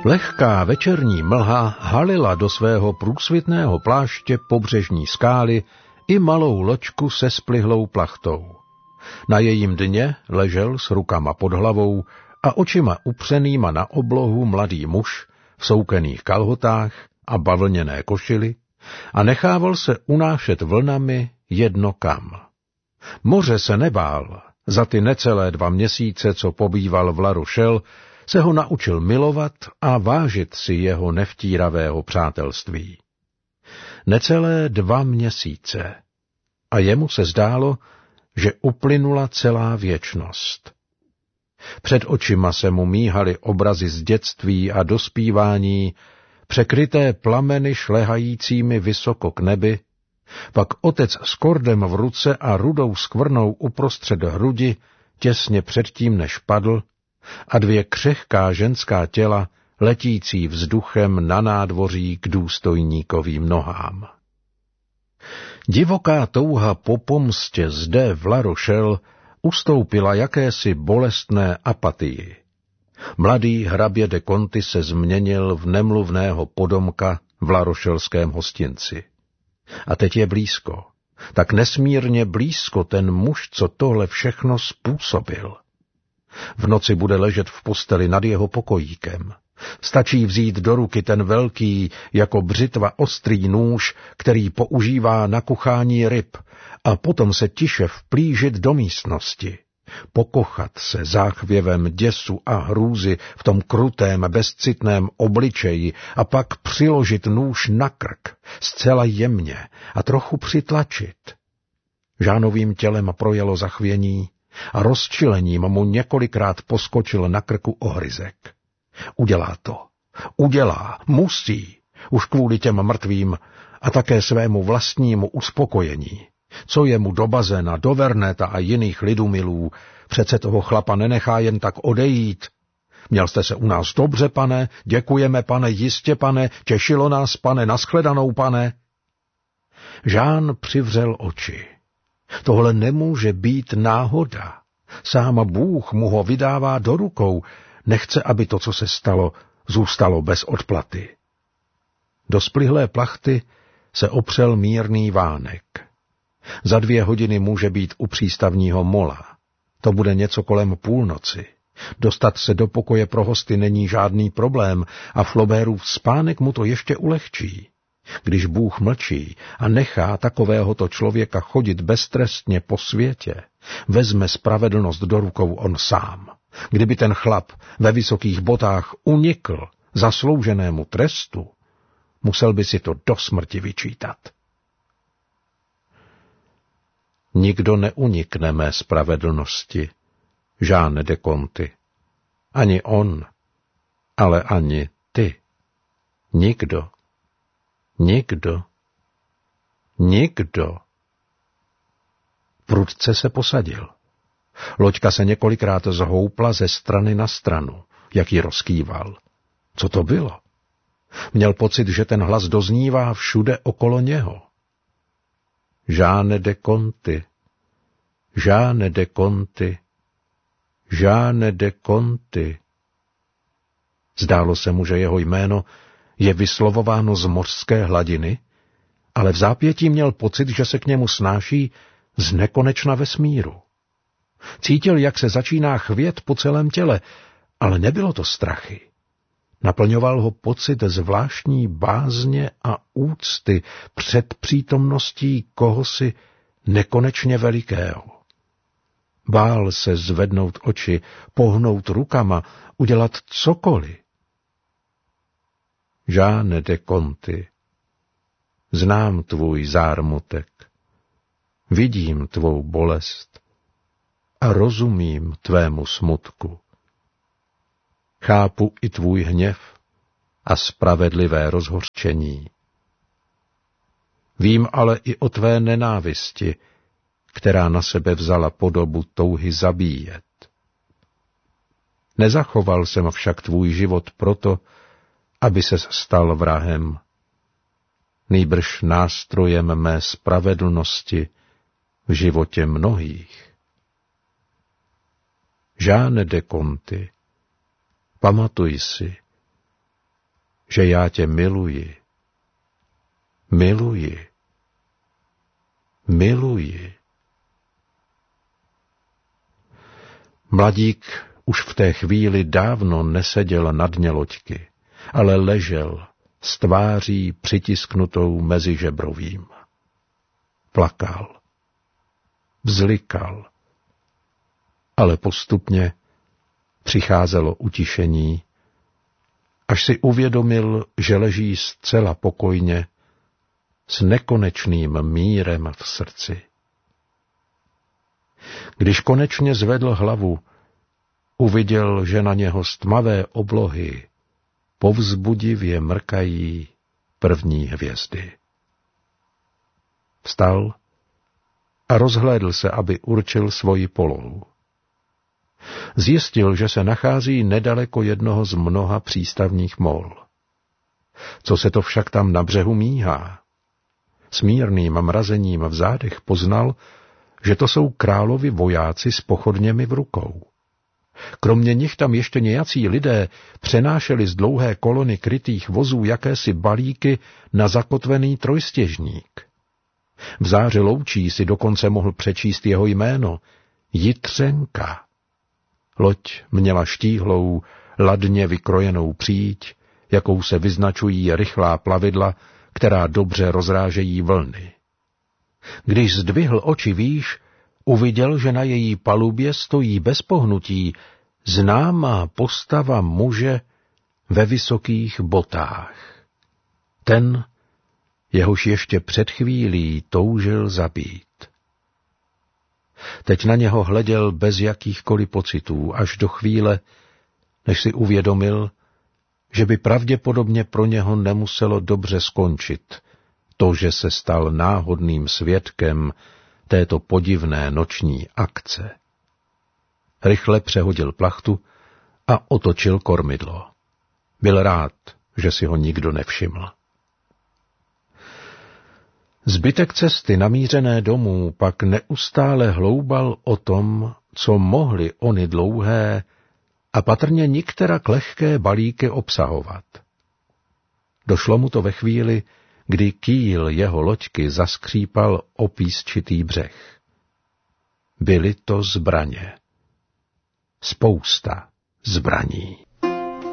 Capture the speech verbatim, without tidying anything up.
Lehká večerní mlha halila do svého průsvitného pláště pobřežní skály i malou loďku se splihlou plachtou. Na jejím dně ležel s rukama pod hlavou a očima upřenýma na oblohu mladý muž v soukených kalhotách a bavlněné košili a nechával se unášet vlnami jedno kam. Moře se nebál, za ty necelé dva měsíce, co pobýval v La Rochelle, se ho naučil milovat a vážit si jeho nevtíravého přátelství. Necelé dva měsíce. A jemu se zdálo, že uplynula celá věčnost. Před očima se mu míhaly obrazy z dětství a dospívání, překryté plameny šlehajícími vysoko k nebi, pak otec s kordem v ruce a rudou skvrnou uprostřed hrudi, těsně předtím, než padl, a dvě křehká ženská těla letící vzduchem na nádvoří k důstojníkovým nohám. Divoká touha po pomstě zde v La Rochelle ustoupila jakési bolestné apatii. Mladý hrabě de Conti se změnil v nemluvného podomka v larošelském hostinci. A teď je blízko, tak nesmírně blízko ten muž, co tohle všechno způsobil. V noci bude ležet v posteli nad jeho pokojíkem. Stačí vzít do ruky ten velký, jako břitva ostrý nůž, který používá na kuchání ryb, a potom se tiše vplížit do místnosti. Pokochat se záchvěvem děsu a hrůzy v tom krutém, bezcitném obličeji a pak přiložit nůž na krk, zcela jemně a trochu přitlačit. Žánovým tělem projelo zachvění a rozčilením mu několikrát poskočil na krku ohryzek. Udělá to. Udělá. Musí. Už kvůli těm mrtvým a také svému vlastnímu uspokojení. Co je mu do bazéna, do Verneta a jiných lidumilů, přece toho chlapa nenechá jen tak odejít. Měl jste se u nás dobře, pane, děkujeme, pane, jistě, pane, těšilo nás, pane, nashledanou, pane. Žán přivřel oči. Tohle nemůže být náhoda. Sám Bůh mu ho vydává do rukou, nechce, aby to, co se stalo, zůstalo bez odplaty. Do splihlé plachty se opřel mírný vánek. Za dvě hodiny může být u přístavního mola. To bude něco kolem půlnoci. Dostat se do pokoje pro hosty není žádný problém a Flaubertův spánek mu to ještě ulehčí. Když Bůh mlčí a nechá takovéhoto člověka chodit beztrestně po světě, vezme spravedlnost do rukou on sám. Kdyby ten chlap ve vysokých botách unikl zaslouženému trestu, musel by si to do smrti vyčítat. Nikdo neunikne mé spravedlnosti, Jean de Conti. Ani on, ale ani ty. Nikdo. Nikdo. Nikdo. Prudce se posadil. Loďka se několikrát zhoupla ze strany na stranu, jak ji rozkýval. Co to bylo? Měl pocit, že ten hlas doznívá všude okolo něho. Jean de Conti, Jean de Conti, Jean de Conti. Zdálo se mu, že jeho jméno je vyslovováno z mořské hladiny, ale v zápětí měl pocit, že se k němu snáší z nekonečna vesmíru. Cítil, jak se začíná chvět po celém těle, ale nebylo to strachy. Naplňoval ho pocit zvláštní bázně a úcty před přítomností kohosi nekonečně velikého. Bál se zvednout oči, pohnout rukama, udělat cokoliv. Jean de Conti, znám tvůj zármutek, vidím tvou bolest a rozumím tvému smutku. Chápu i tvůj hněv a spravedlivé rozhořčení. Vím ale i o tvé nenávisti, která na sebe vzala podobu touhy zabíjet. Nezachoval jsem však tvůj život proto, aby ses stal vrahem, nýbrž nástrojem mé spravedlnosti v životě mnohých. Jean de Conti, pamatuj si, že já tě miluji. Miluji. Miluji. Mladík už v té chvíli dávno neseděl na dně loďky, ale ležel s tváří přitisknutou mezi žebrovím. Plakal. Vzlikal. Ale postupně přicházelo utišení, až si uvědomil, že leží zcela pokojně s nekonečným mírem v srdci. Když konečně zvedl hlavu, uviděl, že na něho z tmavé oblohy povzbudivě mrkají první hvězdy. Vstal a rozhlédl se, aby určil svoji polohu. Zjistil, že se nachází nedaleko jednoho z mnoha přístavních mol. Co se to však tam na břehu míhá? S mírným mrazením v zádech poznal, že to jsou královi vojáci s pochodněmi v rukou. Kromě nich tam ještě nějací lidé přenášeli z dlouhé kolony krytých vozů jakési balíky na zakotvený trojstěžník. V záři loučí si dokonce mohl přečíst jeho jméno — Jitřenka. Loď měla štíhlou, ladně vykrojenou příď, jakou se vyznačují rychlá plavidla, která dobře rozrážejí vlny. Když zdvihl oči výš, uviděl, že na její palubě stojí bez pohnutí známá postava muže ve vysokých botách. Ten, jehož ještě před chvílí toužil zabít. Teď na něho hleděl bez jakýchkoliv pocitů, až do chvíle, než si uvědomil, že by pravděpodobně pro něho nemuselo dobře skončit to, že se stal náhodným svědkem této podivné noční akce. Rychle přehodil plachtu a otočil kormidlo. Byl rád, že si ho nikdo nevšiml. Zbytek cesty namířené domů pak neustále hloubal o tom, co mohly ony dlouhé a patrně nikterak lehké balíky obsahovat. Došlo mu to ve chvíli, kdy kýl jeho loďky zaskřípal o písčitý břeh. Byly to zbraně. Spousta zbraní.